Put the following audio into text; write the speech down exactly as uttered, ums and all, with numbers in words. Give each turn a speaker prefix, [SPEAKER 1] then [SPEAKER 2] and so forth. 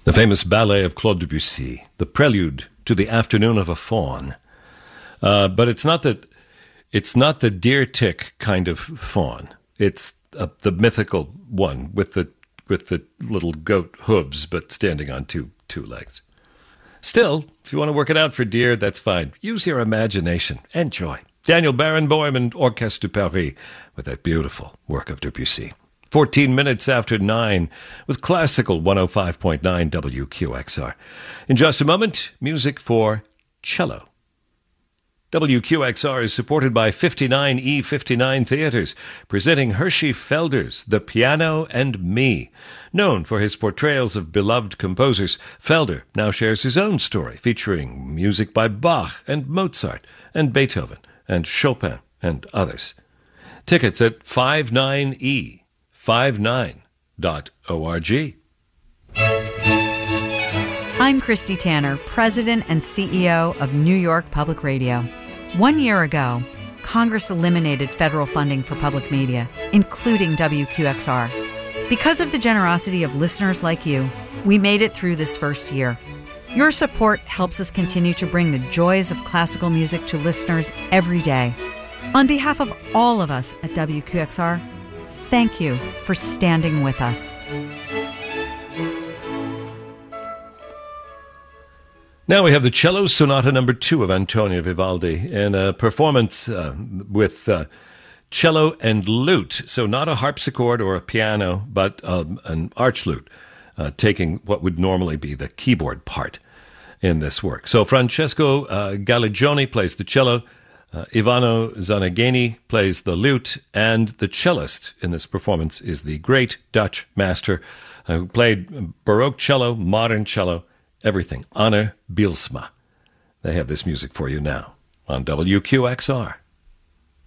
[SPEAKER 1] The famous ballet of Claude Debussy, the prelude to the Afternoon of a Faun. Uh, but it's not that it's not the deer tick kind of faun. It's uh, the mythical one with the with the little goat hooves, but standing on two two legs. Still, if you want to work it out for deer, that's fine. Use your imagination. Enjoy. Daniel Barenboim and Orchestre de Paris with that beautiful work of Debussy. fourteen minutes after nine with classical one oh five point nine W Q X R. In just a moment, music for cello. W Q X R is supported by fifty-nine E fifty-nine Theaters, presenting Hershey Felder's The Piano and Me. Known for his portrayals of beloved composers, Felder now shares his own story, featuring music by Bach and Mozart and Beethoven and Chopin and others. Tickets at fifty-nine E fifty-nine dot org.
[SPEAKER 2] I'm Christy Tanner, President and C E O of New York Public Radio. One year ago, Congress eliminated federal funding for public media, including W Q X R. Because of the generosity of listeners like you, we made it through this first year. Your support helps us continue to bring the joys of classical music to listeners every day. On behalf of all of us at W Q X R, thank you for standing with us.
[SPEAKER 1] Now we have the Cello Sonata number two of Antonio Vivaldi in a performance uh, with uh, cello and lute. So not a harpsichord or a piano, but um, an arch lute, uh, taking what would normally be the keyboard part in this work. So Francesco uh, Galligioni plays the cello, uh, Ivano Zanagheni plays the lute, and the cellist in this performance is the great Dutch master uh, who played Baroque cello, modern cello, everything. Anne Bielsma. They have this music for you now on W Q X R.